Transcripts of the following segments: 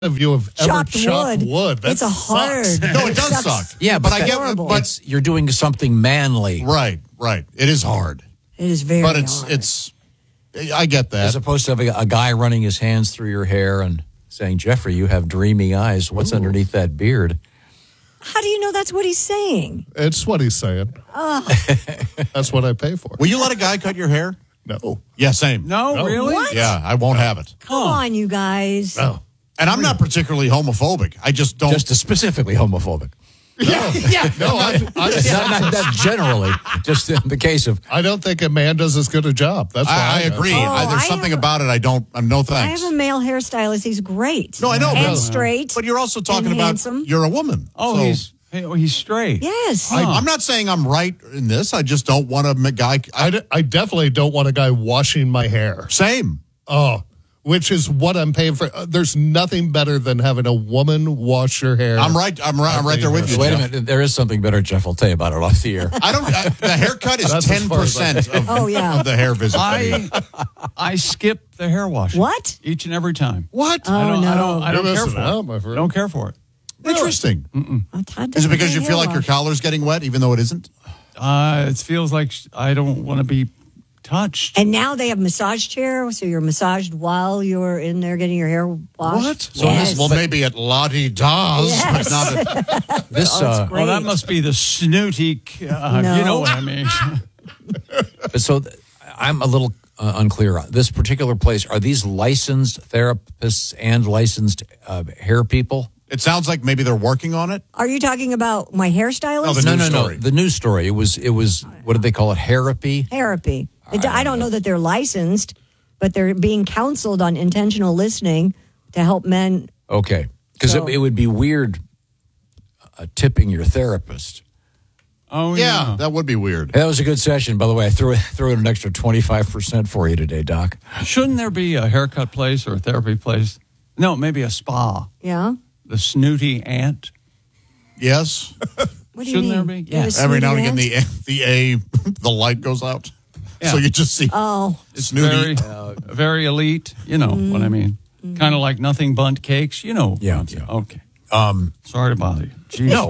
of you have ever chopped wood. That it's a hard. No, it does suck. Yeah, but I get. But you're doing something manly, right. It is hard. It is very. But hard. it's. I get that. as opposed to having a guy running his hands through your hair and saying, "Jeffrey, you have dreamy eyes. What's underneath that beard?" How do you know that's what he's saying? It's what he's saying. Oh. That's what I pay for. Will you let a guy cut your hair? No. Yeah, same. No, really? What? Yeah, I won't have it. Come on, you guys. No. And I'm not particularly homophobic. I just don't. Just specifically homophobic. Yeah. No, Not generally. Just in the case of. I don't think a man does as good a job. That's why I agree. Oh, There's I something have- about it I'm no I thanks. have a male hairstylist. He's great. No, I know. And but- straight. But you're also talking and about handsome. you're a woman. Oh, So he's straight. Yes. I'm not saying I'm right in this. I just don't want a guy. I definitely don't want a guy washing my hair. Same. Oh, which is what I'm paying for. There's nothing better than having a woman wash your hair. I'm right there with you. Wait a Jeff. minute. There is something better, Jeff. I'll tell you about it off the air. The haircut is That's as far as I 10% of, Oh, yeah. of the hair visit. I skip the hair wash. What? Each and every time. What? Oh, I don't You're care missing for out, it. my friend. I don't care for it. Interesting. Todd Is it doesn't because get you hair feel like your wash. collar's getting wet, even though it isn't? It feels like I don't want to be touched. And now they have massage chair, so you're massaged while you're in there getting your hair washed. What? So Yes. well, maybe at Lottie Dawes, Yes. but not at, This, great. Oh, that must be the snooty. You know what I mean. so I'm a little unclear. This particular place, are these licensed therapists and licensed hair people? it sounds like maybe they're working on it. Are you talking about my hairstylist? No, the No, news no, story. no. The news story. It was. What did they call it? Therapy. Therapy. I don't know that they're licensed, but they're being counseled on intentional listening to help men. Okay, because So- it would be weird tipping your therapist. Oh, Yeah, that would be weird. That was a good session, by the way. I threw in an extra 25% for you today, Doc. Shouldn't there be a haircut place or a therapy place? No, maybe a spa. Yeah. The snooty ant. Yes. What do you Shouldn't mean? there be? You have a Every now and snooty again, ant? the light goes out, Yeah. so you just see Oh, It's snooty. very elite. You know what I mean. Kind of like nothing bundt cakes. You know. Yeah, what I'm yeah. saying. Okay. Sorry to bother you. Jeez. No,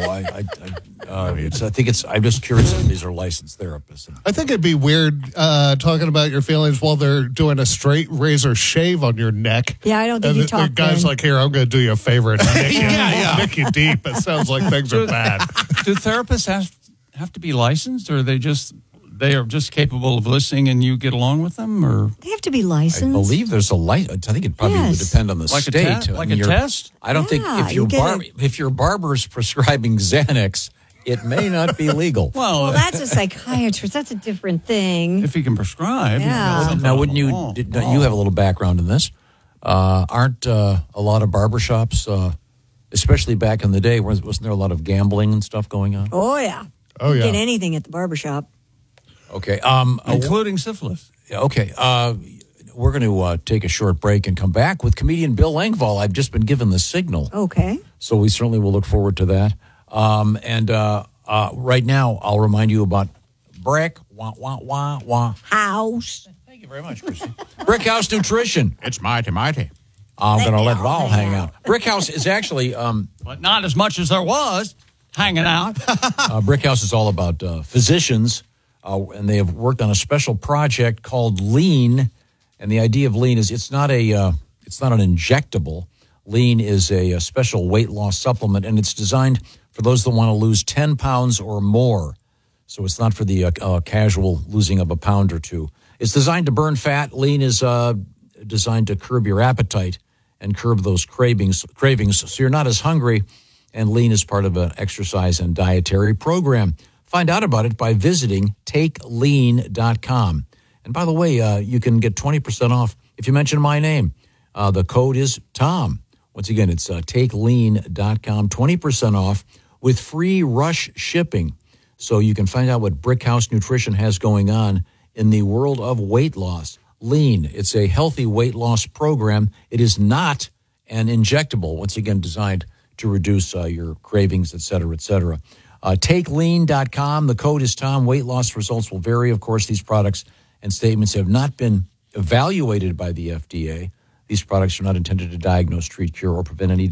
I'm just curious if these are licensed therapists. I think it'd be weird talking about your feelings while they're doing a straight razor shave on your neck. Yeah, I don't think And you the talk guy's then. like, here, I'm going to do you a favor and nick you, Yeah. nick you deep. It sounds like things are bad. Do therapists have to be licensed, or they are just capable of listening and you get along with them, or They have to be I licensed. believe there's a I think it probably would Yes. depend on the like state. a I mean, test? I don't think Yeah, if you get if your barber's prescribing Xanax, it may not be legal. Well, that's a psychiatrist. That's a different thing. if he can prescribe. Yeah. Now, wouldn't you? Oh. You have a little background in this. Aren't a lot of barbershops, especially back in the day, wasn't there a lot of gambling and stuff going on? Oh, yeah. Oh, yeah. Get anything at the barbershop. Okay. including syphilis. Okay. We're going to take a short break and come back with comedian Bill Engvall. I've just been given the signal, Okay. so we certainly will look forward to that. Right now, I'll remind you about Brick House. Thank you very much, Christian. Brick House Nutrition. It's mighty. I'm going to let it all hang out. Brick House is actually But not as much as there was hanging out. Brick House is all about physicians, and they have worked on a special project called Lean. And the idea of Lean is it's not an injectable. Lean is a special weight loss supplement, and it's designed for those that want to lose 10 pounds or more. So it's not for the casual losing of a pound or two. It's designed to burn fat. Lean is designed to curb your appetite and curb those cravings, so you're not as hungry. And Lean is part of an exercise and dietary program. Find out about it by visiting TakeLean.com. And by the way, you can get 20% off if you mention my name. The code is Tom. Once again, it's TakeLean.com, 20% off with free rush shipping. So you can find out what Brick House Nutrition has going on in the world of weight loss. Lean, it's a healthy weight loss program. It is not an injectable, once again, designed to reduce your cravings, et cetera, et cetera. TakeLean.com. The code is Tom. Weight loss results will vary. Of course, these products and statements have not been evaluated by the FDA. These products are not intended to diagnose, treat, cure, or prevent any